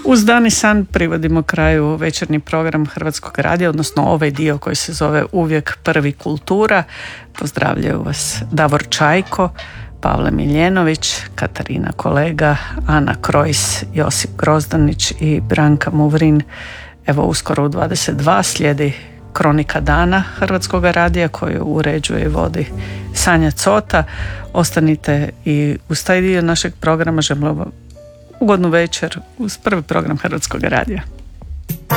Uz dan i san privodimo kraju večernji program Hrvatskog radija, odnosno ovaj dio koji se zove Uvijek prvi kultura. Pozdravljaju vas Davor Čajko, Pavle Miljenović, Katarina Kolega, Ana Krojs, Josip Grozdanić i Branka Muvrin. Evo, uskoro u 22 slijedi Kronika dana Hrvatskog radija koju uređuje i vodi Sanja Cota. Ostanite i uz taj dio našeg programa. Želimo ugodnu večer uz prvi program Hrvatskog radija.